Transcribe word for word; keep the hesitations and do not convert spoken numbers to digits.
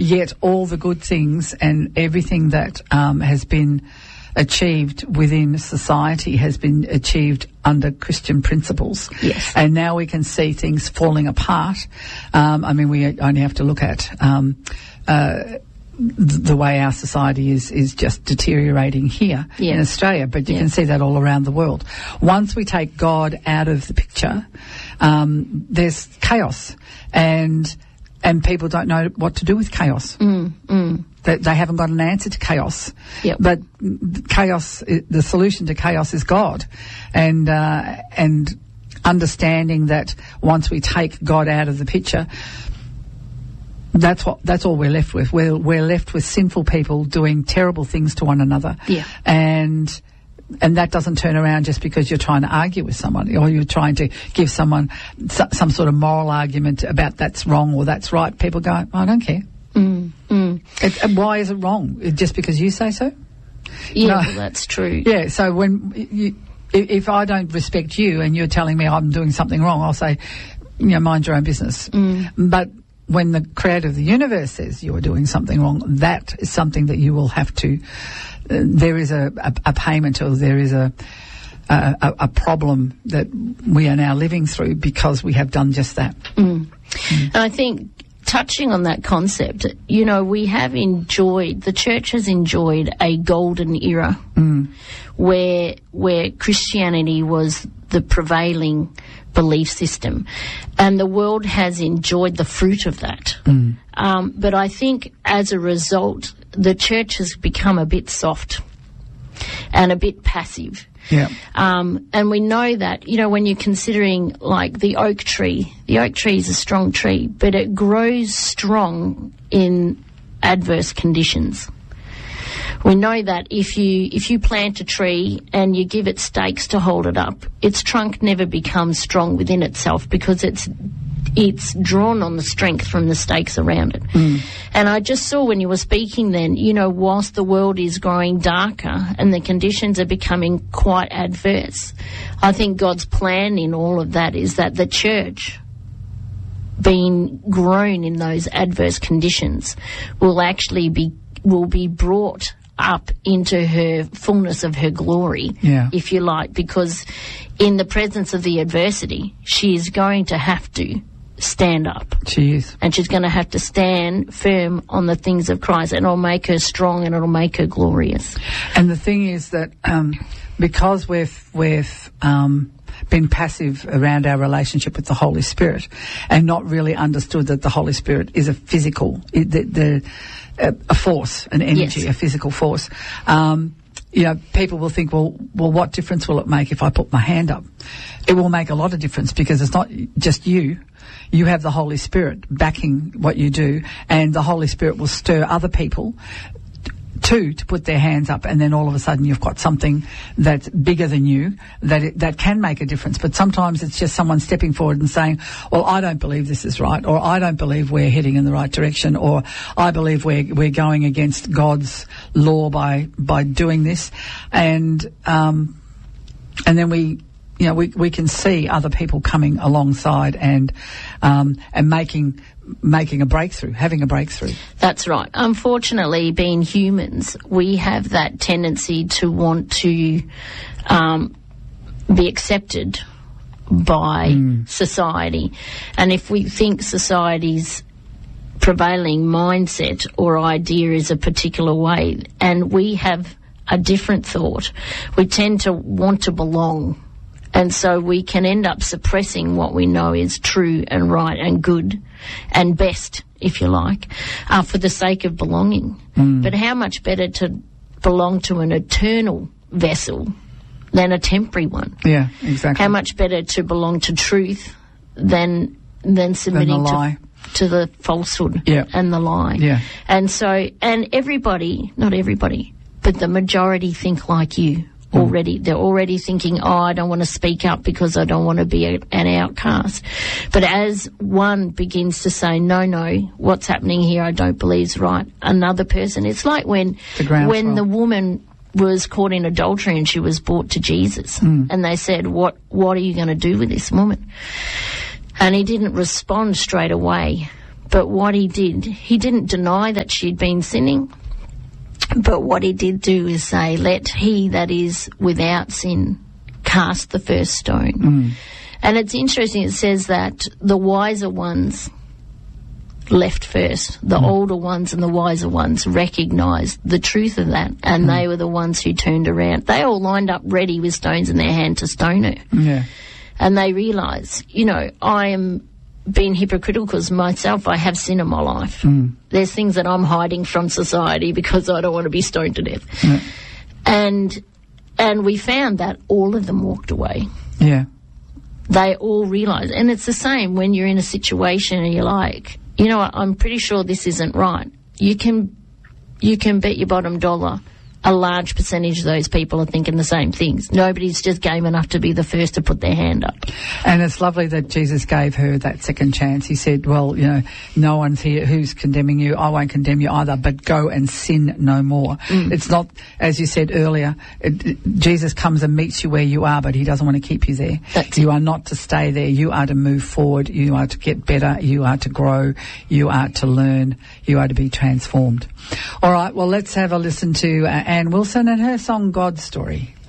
yet all the good things and everything that um, has been achieved within society has been achieved under Christian principles. Yes. And now we can see things falling apart. Um, I mean, we only have to look at um, uh, the way our society is is just deteriorating here yeah. in Australia, but you yeah. can see that all around the world. Once we take God out of the picture, um, there's chaos, and and people don't know what to do with chaos. Mm, mm. They, they haven't got an answer to chaos. Yep. But chaos, the solution to chaos is God, and uh, and understanding that once we take God out of the picture, that's what that's all we're left with. We're we're left with sinful people doing terrible things to one another. Yeah. And and that doesn't turn around just because you're trying to argue with somebody or you're trying to give someone so, some sort of moral argument about that's wrong or that's right. People go, I don't care. Mm, mm. It, and why is it wrong? Just because you say so? Yeah, No. well, that's true. Yeah, so when you, if I don't respect you and you're telling me I'm doing something wrong, I'll say, you know, mind your own business. Mm. But when the creator of the universe says you're doing something wrong, that is something that you will have to, uh, there is a, a, a payment or there is a, a, a problem that we are now living through because we have done just that. Mm. Mm. And I think touching on that concept, you know, we have enjoyed, the church has enjoyed a golden era Mm. where where Christianity was the prevailing belief system, and the world has enjoyed the fruit of that. Mm. Um, but I think as a result, the church has become a bit soft and a bit passive. Yeah. Um, and we know that, you know, when you're considering like the oak tree, the oak tree is a strong tree, but it grows strong in adverse conditions. We know that if you if you plant a tree and you give it stakes to hold it up, its trunk never becomes strong within itself because it's it's drawn on the strength from the stakes around it. Mm. And I just saw when you were speaking then, you know, whilst the world is growing darker and the conditions are becoming quite adverse, I think God's plan in all of that is that the church, being grown in those adverse conditions, will actually be will be brought up into her fullness of her glory, Yeah. if you like, because in the presence of the adversity, she is going to have to stand up. She is. And she's going to have to stand firm on the things of Christ, and it'll make her strong and it'll make her glorious. And the thing is that um, because we've we've um, been passive around our relationship with the Holy Spirit and not really understood that the Holy Spirit is a physical, the, the a, a force, an energy, Yes. a physical force. Um, you know, people will think, well, well, what difference will it make if I put my hand up? It will make a lot of difference because it's not just you. You have the Holy Spirit backing what you do, and the Holy Spirit will stir other people too to put their hands up, and then all of a sudden you've got something that's bigger than you that it, that can make a difference. But sometimes it's just someone stepping forward and saying, well, I don't believe this is right, or I don't believe we're heading in the right direction, or I believe we're we're going against God's law by by doing this, and um and then we you know we we can see other people coming alongside and um and making making a breakthrough, having a breakthrough. That's right. Unfortunately, being humans, we have that tendency to want to um, be accepted by Mm. society. And if we think society's prevailing mindset or idea is a particular way, and we have a different thought, we tend to want to belong. And so we can end up suppressing what we know is true and right and good and best, if you like, uh, for the sake of belonging. Mm. But how much better to belong to an eternal vessel than a temporary one? Yeah, exactly. How much better to belong to truth than than submitting lie. to to the falsehood Yeah. and the lie? Yeah. And so, and everybody, not everybody, but the majority think like you. Already, they're already thinking, oh, I don't want to speak up because I don't want to be a, an outcast. But as one begins to say, no, no, what's happening here I don't believe is right, another person, it's like when The groundswell. when the woman was caught in adultery and she was brought to Jesus, Mm. and they said, what what are you going to do with this woman? And he didn't respond straight away, but what he did, he didn't deny that she'd been sinning. But what he did do is say, let he that is without sin cast the first stone. Mm. And it's interesting, it says that the wiser ones left first. The mm. older ones and the wiser ones recognised the truth of that, and mm. they were the ones who turned around. They all lined up ready with stones in their hand to stone her. Yeah. And they realised, you know, I am being hypocritical because myself, I have sin in my life. Mm. There's things that I'm hiding from society because I don't want to be stoned to death. Yeah. And and we found that all of them walked away. Yeah. They all realised. And it's the same when you're in a situation and you're like, you know what, I'm pretty sure this isn't right. You can, you can bet your bottom dollar a large percentage of those people are thinking the same things. Nobody's just game enough to be the first to put their hand up. And it's lovely that Jesus gave her that second chance. He said, well, you know, no one's here who's condemning you. I won't condemn you either, but go and sin no more. Mm. It's not, as you said earlier, it, it, Jesus comes and meets you where you are, but he doesn't want to keep you there. That's you it. are not to stay there. You are to move forward. You are to get better. You are to grow. You are to learn. You are to be transformed. All right, well, let's have a listen to uh, Anne Wilson and her song, God's Story.